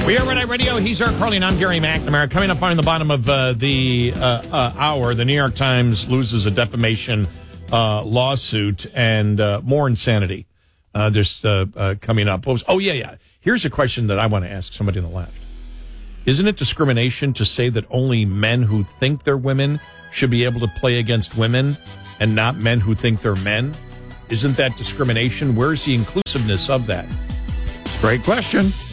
We are Red Eye Radio. He's Eric Carly, and I'm Gary McNamara. Coming up on the bottom of the hour, the New York Times loses a defamation lawsuit and more insanity. There's coming up. Oh, yeah. Here's a question that I want to ask somebody on the left. Isn't it discrimination to say that only men who think they're women should be able to play against women and not men who think they're men? Isn't that discrimination? Where's the inclusiveness of that? Great question.